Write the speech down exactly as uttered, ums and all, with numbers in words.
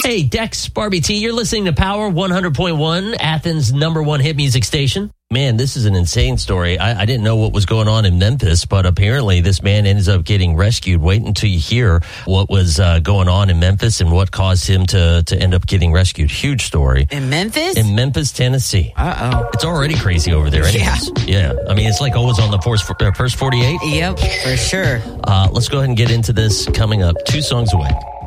Hey, Dex, Barbie T, you're listening to Power one hundred point one, Athens' number one hit music station. Man, this is an insane story. I, I didn't know what was going on in Memphis, but apparently this man ends up getting rescued. Wait until you hear what was uh, going on in Memphis and what caused him to, to end up getting rescued. Huge story. In Memphis? In Memphis, Tennessee. Uh-oh. It's already crazy over there anyways. Yeah. yeah. I mean, it's like always on the first, uh, first forty-eight. Yep, for sure. Uh, let's go ahead and get into this coming up. Two songs away.